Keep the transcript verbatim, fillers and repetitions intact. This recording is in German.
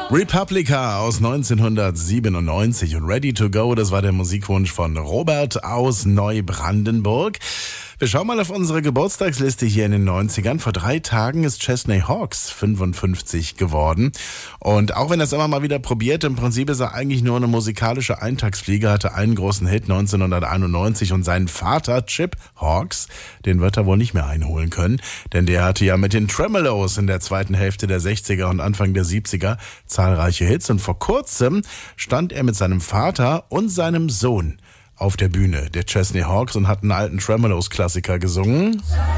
Republica aus neunzehnhundertsiebenundneunzig und Ready to Go, das war der Musikwunsch von Robert aus Neubrandenburg. Wir schauen mal auf unsere Geburtstagsliste hier in den neunzigern. Vor drei Tagen ist Chesney Hawkes fünfundfünfzig geworden. Und auch wenn er es immer mal wieder probiert, im Prinzip ist er eigentlich nur eine musikalische Eintagsfliege, hatte einen großen Hit neunzehnhunderteinundneunzig und seinen Vater Chip Hawkes, den wird er wohl nicht mehr einholen können, denn der hatte ja mit den Tremeloes in der zweiten Hälfte der sechziger und Anfang der siebziger zahlreiche Hits und vor kurzem stand er mit seinem Vater und seinem Sohn auf der Bühne der Chesney Hawkes und hat einen alten Tremeloes-Klassiker gesungen.